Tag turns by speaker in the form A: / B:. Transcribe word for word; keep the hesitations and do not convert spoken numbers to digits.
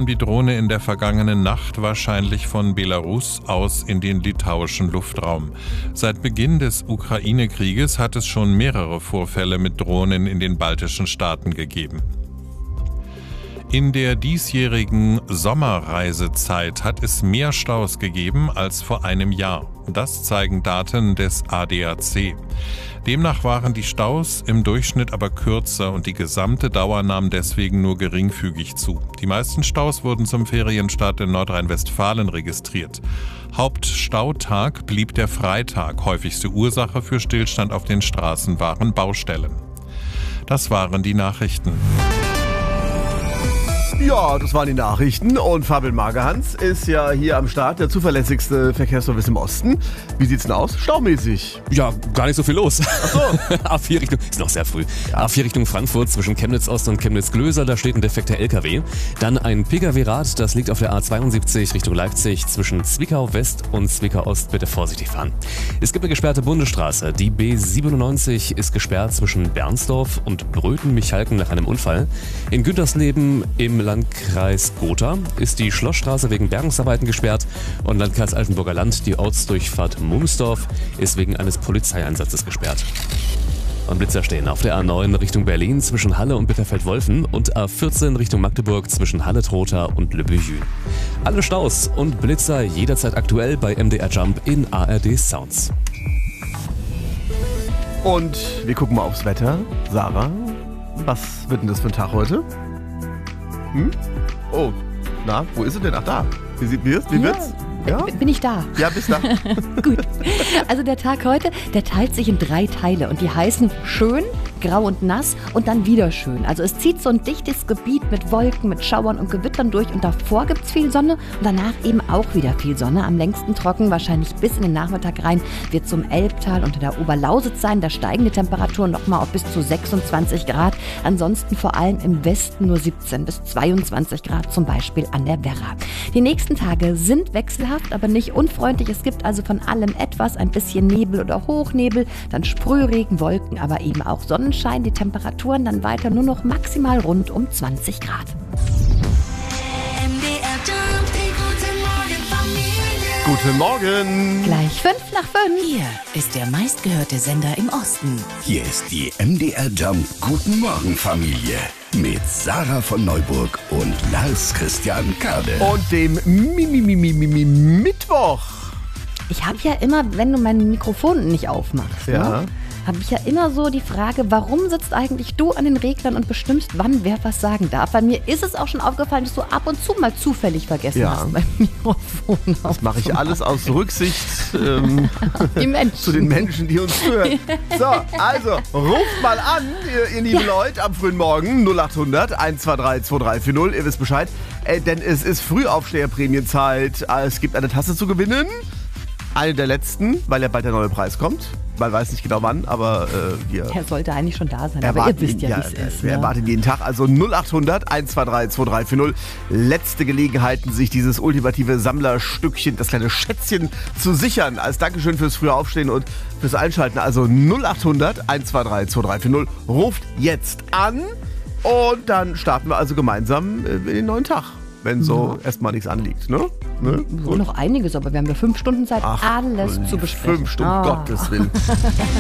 A: die Drohne in der vergangenen Nacht wahrscheinlich von Belarus aus in den litauischen Luftraum. Seit Beginn des Ukraine-Krieges hat es schon mehrere Vorfälle mit Drohnen in den baltischen Staaten gegeben. In der diesjährigen Sommerreisezeit hat es mehr Staus gegeben als vor einem Jahr. Das zeigen Daten des A D A C. Demnach waren die Staus im Durchschnitt aber kürzer und die gesamte Dauer nahm deswegen nur geringfügig zu. Die meisten Staus wurden zum Ferienstart in Nordrhein-Westfalen registriert. Hauptstautag blieb der Freitag. Häufigste Ursache für Stillstand auf den Straßen waren Baustellen. Das waren die Nachrichten.
B: Ja, das waren die Nachrichten und Fabian Magerhans ist ja hier am Start, der zuverlässigste Verkehrsservice im Osten. Wie sieht's denn aus? Staumäßig?
C: Ja, gar nicht so viel los.
B: Ach so.
C: A vier Richtung, ist noch sehr früh. Ja. A vier Richtung Frankfurt zwischen Chemnitz Ost und Chemnitz Glöser, da steht ein defekter L K W. Dann ein P K W-Rad, das liegt auf der A zweiundsiebzig Richtung Leipzig zwischen Zwickau West und Zwickau Ost. Bitte vorsichtig fahren. Es gibt eine gesperrte Bundesstraße. Die B siebenundneunzig ist gesperrt zwischen Bernsdorf und Bröthen-Michalken nach einem Unfall. In Güntersleben im Landkreis Gotha ist die Schlossstraße wegen Bergungsarbeiten gesperrt und Landkreis Altenburger Land, die Ortsdurchfahrt Mumsdorf, ist wegen eines Polizeieinsatzes gesperrt. Und Blitzer stehen auf der A neun Richtung Berlin zwischen Halle und Bitterfeld-Wolfen und A vierzehn Richtung Magdeburg zwischen Halle-Trotha und Le Bourget. Alle Staus und Blitzer jederzeit aktuell bei M D R Jump in A R D Sounds.
B: Und wir gucken mal aufs Wetter. Sarah, was wird denn das für ein Tag heute? Hm? Oh, na, wo ist sie denn? Ach, da. Wie sieht wie Wie wird's?
D: Ja? Bin ich da?
B: Ja, bist da.
D: Gut. Also der Tag heute, der teilt sich in drei Teile und die heißen schön, grau und nass und dann wieder schön. Also es zieht so ein dichtes Gebiet mit Wolken, mit Schauern und Gewittern durch und davor gibt es viel Sonne und danach eben auch wieder viel Sonne. Am längsten trocken, wahrscheinlich bis in den Nachmittag rein, wird zum Elbtal unter der Oberlausitz sein. Da steigen die Temperaturen nochmal auf bis zu sechsundzwanzig Grad. Ansonsten vor allem im Westen nur siebzehn bis zweiundzwanzig Grad, zum Beispiel an der Werra. Die nächsten Tage sind wechselhaft, aber nicht unfreundlich. Es gibt also von allem etwas, ein bisschen Nebel oder Hochnebel, dann Sprühregen, Wolken, aber eben auch Sonnenschein. Die Temperaturen dann weiter nur noch maximal rund um zwanzig Grad.
B: Guten Morgen.
D: Gleich fünf nach fünf.
E: Hier ist der meistgehörte Sender im Osten.
F: Hier ist die M D R Jump Guten Morgen Familie mit Sarah von Neuburg und Lars Christian Kade.
B: Und dem Mi Mi Mi Mi Mi Mi Mittwoch.
D: Ich habe ja immer, wenn du mein Mikrofon nicht aufmachst,
B: Ja.
D: ne, habe ich ja immer so die Frage, warum sitzt eigentlich du an den Reglern und bestimmst, wann wer was sagen darf? Bei mir ist es auch schon aufgefallen, dass du ab und zu mal zufällig vergessen
B: Ja.
D: hast, mein Mikrofon
B: Das mache ich alles aus Rücksicht ähm,
D: Die Menschen.
B: zu den Menschen, die uns hören. So, also ruft mal an, ihr, ihr lieben Leute, am frühen Morgen null acht hundert eins zwei drei zwei drei vier null. Ihr wisst Bescheid, äh, denn es ist Frühaufsteherprämienzeit. Äh, Es gibt eine Tasse zu gewinnen. Eine der letzten, weil ja bald der neue Preis kommt. Man weiß nicht genau wann, aber äh, wir
D: Er sollte eigentlich schon da sein, aber
B: erwarten
D: ihr wisst
B: ihn,
D: ja, wie es
B: äh,
D: ist.
B: Wir
D: Ne?
B: erwarten jeden Tag. Also null acht hundert eins zwei drei zwei drei vier null. Letzte Gelegenheiten, sich dieses ultimative Sammlerstückchen, das kleine Schätzchen zu sichern. Als Dankeschön fürs frühe Aufstehen und fürs Einschalten. Also null acht hundert eins zwei drei zwei drei vier null. Ruft jetzt an und dann starten wir also gemeinsam in den neuen Tag. Wenn so ja. erstmal nichts anliegt, ne? ne?
D: So noch einiges, aber wir haben ja fünf Stunden Zeit,
B: Ach,
D: alles zu besprechen.
B: Fünf Stunden,
D: Ah.
B: Gottes Willen.